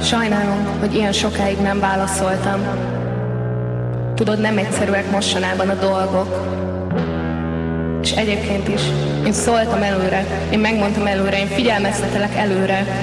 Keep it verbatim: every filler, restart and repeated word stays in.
Sajnálom, hogy ilyen sokáig nem válaszoltam. Tudod, nem egyszerűek mostanában a dolgok. És egyébként is, én szóltam előre, én megmondtam előre, én figyelmeztetelek előre.